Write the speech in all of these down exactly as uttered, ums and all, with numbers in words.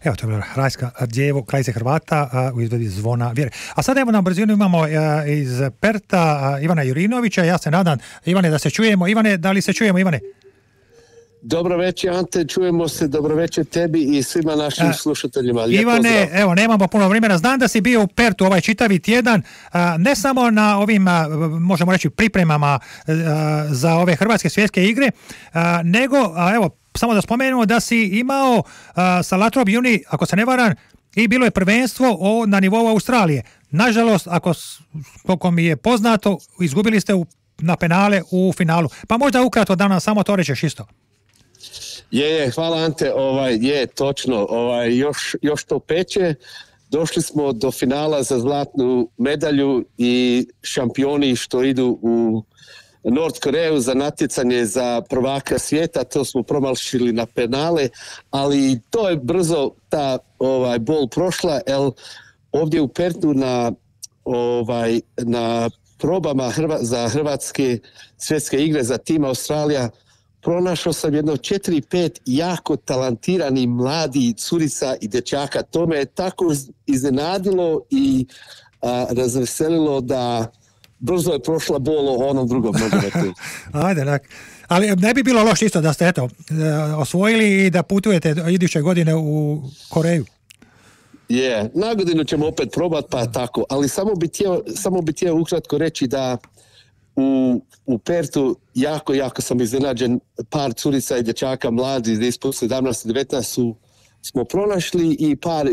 Evo, to je bila Rajska djevo, kraljice Hrvata a, u izvedbi Zvona vjere. A sad evo na brzinu imamo a, iz Perta a, Ivana Jurinovića. Ja se nadam, Ivane, da se čujemo. Ivane, da li se čujemo, Ivane? Dobro večer, Ante, čujemo se, dobro večer tebi i svima našim a, slušateljima. Lijep Ivane, pozdrav. Evo, nemamo puno vremena. Znam da si bio u Pertu ovaj čitavi tjedan, a, ne samo na ovim, a, možemo reći, pripremama a, za ove hrvatske svjetske igre, a, nego, a, evo, samo da spomenemo da si imao a, sa Latrobe Uni, ako se ne varam, i bilo je prvenstvo o, na nivou Australije. Nažalost, ako koliko mi je poznato, izgubili ste u, na penale u finalu. Pa možda ukratko da nam samo to rečeš isto. Je, je, hvala Ante, ovaj, je, točno, ovaj, još, još to peče. Došli smo do finala za zlatnu medalju i šampioni što idu u Nord Koreju za natjecanje za prvaka svijeta, to smo promašili na penale, ali to je brzo ta ovaj bol prošla, jer ovdje u Pertu na ovaj na probama Hrva, za hrvatske svjetske igre za tim Australija pronašao sam jedno četiri pet jako talentirani mladi curica i dječaka. To me je tako iznenadilo i a, razveselilo da brzo je prošla bol o onom drugom nogometu. Ajde, tak. Ali ne bi bilo loše isto da ste eto osvojili i da putujete iduće godine u Koreju. Je, yeah. Na godinu ćemo opet probati, pa tako. Ali samo bi htio, samo bi htio ukratko reći da u, u Pertu jako, jako sam iznenađen, par curica i dječaka mladi ispod sedamnaest devetnaest su smo pronašli i par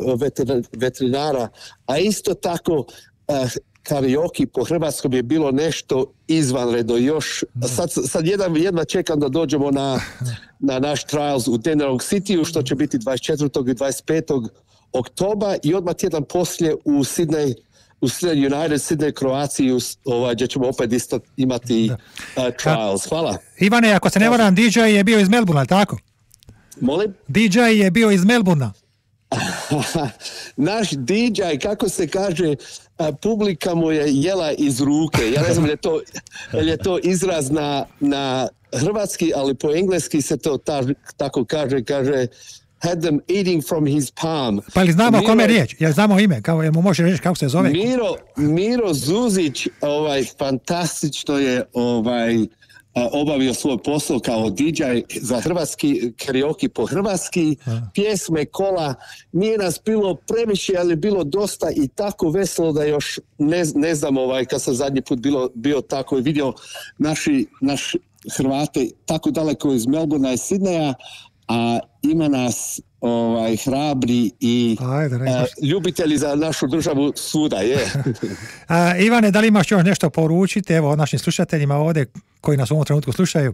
veterinara, a isto tako uh, karaoke po hrvatskom je bilo nešto izvanredno još. Sad, sad jedan, jedna čekam da dođemo na, na naš trials u Dandenong Cityu, što će biti dvadeset četvrtog i dvadeset petog oktobra i odmah tjedan poslije u Sydney, u Sydney United, Sydney Kroaciji, ovaj, gdje ćemo opet isto imati uh, trials. Hvala. Ivane, ako se ne varam, D J je bio iz Melbourna, tako? Molim? D J je bio iz Melbourna. Naš D J, kako se kaže, publika mu je jela iz ruke. Ja ne znam je li to, je to izraz na, na hrvatski, ali po engleski se to ta, tako kaže, kaže had them eating from his palm. Pa li znamo Miro, kome riječ? Ja znamo ime, kao jel mu može reći kako se zove? Miro, Miro Zuzić, ovaj, fantastično je ovaj, obavio svoj posao kao D J za hrvatski karaoke po hrvatski, pjesme, kola, nije nas bilo previše, ali bilo dosta i tako veselo da još ne, ne znam ovaj, kad sam zadnji put bilo, bio tako i vidio naši, naš Hrvate tako daleko iz Melbourna i Sidneja, a ima nas ovaj, hrabri i Ajde, a, ljubitelji za našu državu svuda, je. a, Ivane, da li imaš još nešto poručiti evo našim slušateljima ovdje koji nas u ovom trenutku slušaju?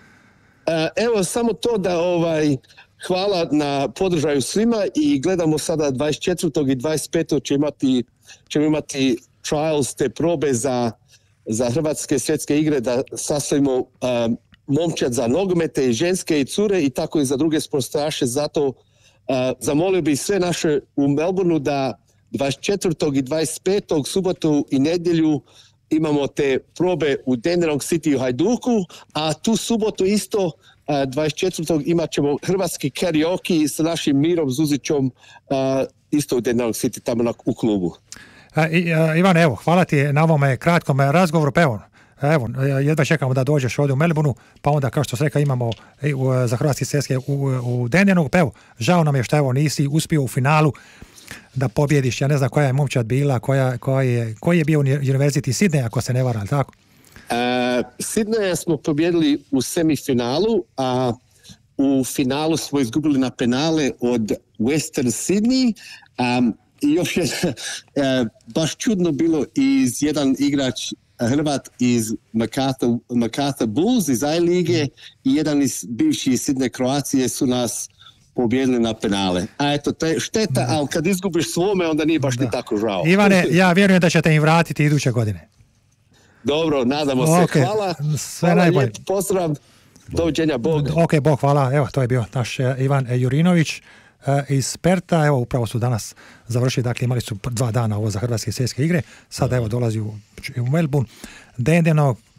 A, evo samo to da ovaj, hvala na podržaju svima i gledamo sada dvadeset četvrtog i dvadeset petog će imati, ćemo imati trials, te probe za, za hrvatske svjetske igre da sastavimo um, momčad za nogomete i ženske i cure i tako i za druge sportaše. Zato uh, zamolio bih sve naše u Melbourneu da dvadeset četvrtog i dvadeset petog subotu i nedjelju imamo te probe u Dandenong City u Hajduku, a tu subotu isto uh, dvadeset četvrtog imat ćemo hrvatski karaoke sa našim Mirom Zuzićom uh, isto u Dandenong City tamo na, u klubu. Uh, Ivan, evo, hvala ti na ovome kratkom razgovoru. Evo, Evo, jedva čekamo da dođeš ovdje u Melbourneu, pa onda kao što se rekao imamo za hrvatski svjetske u, u Dandenongu, pa evo, žao nam je što evo nisi uspio u finalu da pobjediš, ja ne znam koja je momčad bila, koja, koja je, koji je bio University Sydney, ako se ne varam, tako? Uh, Sydneya smo pobjedili u semifinalu, a u finalu smo izgubili na penale od Western Sydney, um, i još je uh, baš čudno bilo iz jedan igrač Hrvat iz Macarthur, Macarthur Bulls iz I-lige i jedan iz bivši iz Sidne Kroacije su nas pobjedili na penale. A eto, to je šteta, ali kad izgubiš svome, onda nije baš ni tako žao. Ivane, ja vjerujem da ćete im vratiti iduće godine. Dobro, nadamo okay. se. Hvala. Sve hvala, najbolje. Lijep pozdrav. Doviđenja, Bog. Ok, Bog, hvala. Evo, to je bio naš Ivan Jurinović iz Perta. Evo, upravo su danas završili, dakle imali su dva dana ovo za hrvatske svjetske igre. Sada evo dolazi u, u Melbourne. Dandenong,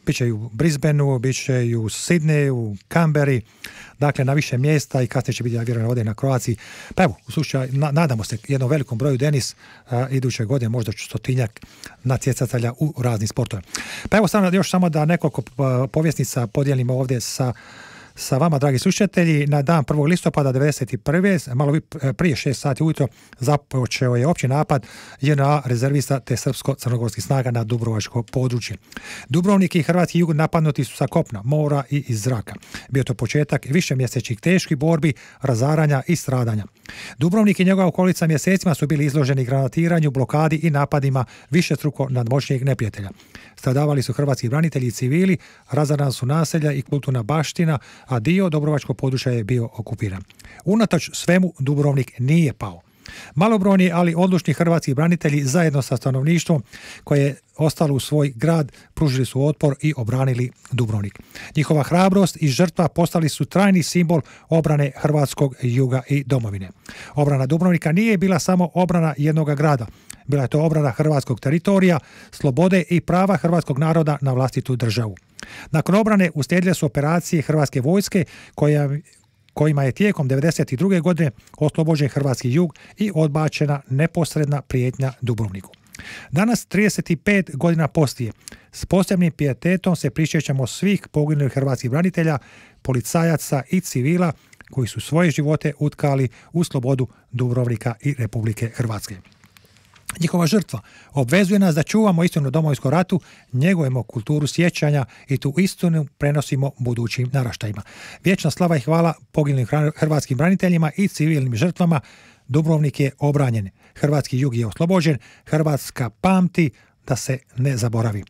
Biće i u Brisbaneu, biće i u Sidneju, u Canberri, dakle na više mjesta i kasnije će biti, ja vjerujem, ovdje na Kroaciji. Pa evo, u slučaju, na, nadamo se jednom velikom broju Denis a, iduće godine, možda stotinjak natjecatelja u raznim sportovima. Pa evo, samo, još samo da nekoliko povjesnica podijelimo ovdje sa sa vama, dragi slušatelji. Na dan prvog listopada devedeset prve malo prije šest sati ujutro započeo je opći napad J N A rezervista te srpsko-crnogorskih snaga na dubrovačko područje. Dubrovnik i hrvatski jug napadnuti su sa kopna, mora i iz zraka. Bio to početak višemjesečnih teških borbi, razaranja i stradanja. Dubrovnik i njegova okolica mjesecima su bili izloženi granatiranju, blokadi i napadima višestruko nadmoćnijeg neprijatelja. Stradavali su hrvatski branitelji i civili, razarana su naselja i kulturna baština, a dio dubrovačkog područja je bio okupiran. Unatoč svemu Dubrovnik nije pao. Malobrojni, ali odlučni hrvatski branitelji zajedno sa stanovništvom koje je ostalo u svoj grad pružili su otpor i obranili Dubrovnik. Njihova hrabrost i žrtva postali su trajni simbol obrane hrvatskog juga i domovine. Obrana Dubrovnika nije bila samo obrana jednog grada. Bila je to obrana hrvatskog teritorija, slobode i prava hrvatskog naroda na vlastitu državu. Nakon obrane uslijedile su operacije hrvatske vojske koja kojima je tijekom devedeset druge godine oslobođen hrvatski jug i odbačena neposredna prijetnja Dubrovniku. Danas, trideset pet godina poslije, s posebnim pijetetom se prisjećamo svih poginulih hrvatskih branitelja, policajaca i civila koji su svoje živote utkali u slobodu Dubrovnika i Republike Hrvatske. Njihova žrtva obvezuje nas da čuvamo istinu o Domovinskom ratu, njegujemo kulturu sjećanja i tu istinu prenosimo budućim naraštajima. Vječna slava i hvala poginulim hrvatskim braniteljima i civilnim žrtvama. Dubrovnik je obranjen, hrvatski jug je oslobođen, Hrvatska pamti, da se ne zaboravi.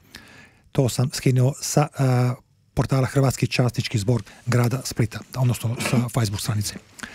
To sam skinuo sa uh, portala Hrvatski časnički zbor grada Splita, odnosno sa Facebook stranice.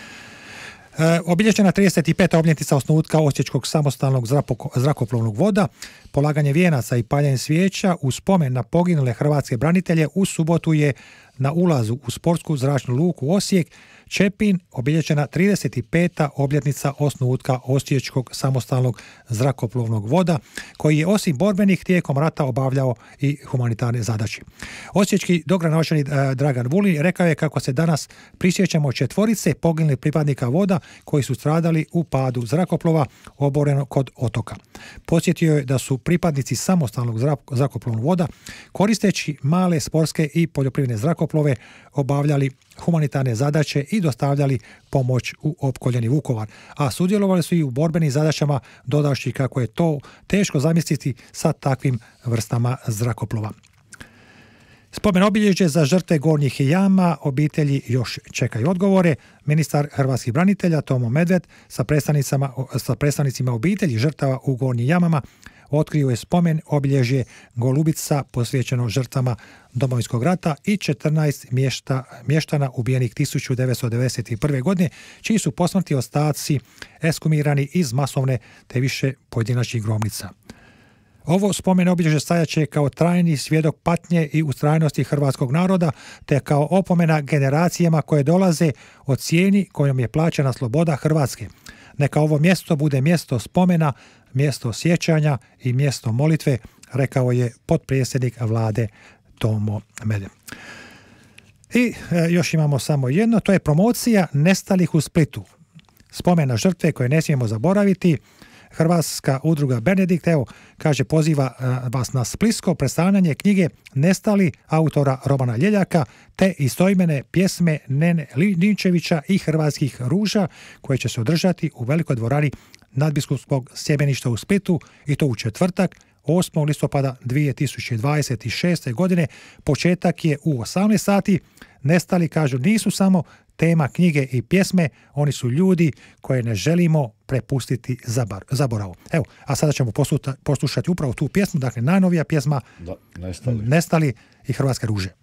E, obilježena trideset peta obljetnica osnutka Osječkog samostalnog zrakoplovnog voda, polaganje vijenaca i paljenje svijeća u spomen na poginule hrvatske branitelje u subotu je na ulazu u sportsku zračnu luku Osijek Čepin obilježena trideset peta obljetnica osnutka Osječkog samostalnog zrakoplovnog voda, koji je osim borbenih tijekom rata obavljao i humanitarne zadaće. Osječki dogradonačelnik Dragan Vulin rekao je kako se danas prisjećamo četvorice poginulih pripadnika voda koji su stradali u padu zrakoplova oboreno kod otoka. Podsjetio je da su pripadnici samostalnog zrakoplovnog voda koristeći male sportske i poljoprivredne zrakoplove obavljali humanitarne zadaće i dostavljali pomoć u opkoljeni Vukovar, a sudjelovali su i u borbenim zadaćama, dodavši kako je to teško zamisliti sa takvim vrstama zrakoplova. Spomen obilježje za žrtve Gornjih jama obitelji još čekaju odgovore. Ministar hrvatskih branitelja Tomo Medved sa predstavnicima, sa predstavnicima obitelji žrtava u Gornjim jamama otkrio je spomen obilježje Golubica posvećeno žrtvama Domovinskog rata i četrnaest mješta, mještana ubijenih tisuću devetsto devedeset prve. godine, čiji su posmrtni ostaci ekshumirani iz masovne te više pojedinačnih grobnica. Ovo spomen obilježje stajaće kao trajni svjedok patnje i ustrajnosti hrvatskog naroda, te kao opomena generacijama koje dolaze o cijeni kojom je plaćena sloboda Hrvatske. Neka ovo mjesto bude mjesto spomena, mjesto sjećanja i mjesto molitve, rekao je potpredsjednik vlade Tomo Medved. I e, još imamo samo jedno, to je promocija nestalih u Splitu. Spomen na žrtve koje ne smijemo zaboraviti. Hrvatska udruga Benedikt, evo, kaže, poziva uh, vas na splitsko predstavljanje knjige Nestali autora Romana Ljeljaka te istoimene pjesme Nene Linčevića i Hrvatskih ruža koje će se održati u velikoj dvorani nadbiskupskog sjemeništa u Splitu i to u četvrtak osmog listopada dvije tisuće dvadeset šeste. godine. Početak je u osamnaest sati. Nestali, kažu, nisu samo tema knjige i pjesme, oni su ljudi koje ne želimo prepustiti zaboravu. Evo, a sada ćemo poslušati upravo tu pjesmu, dakle najnovija pjesma da, Nestali. Nestali i Hrvatske ruže.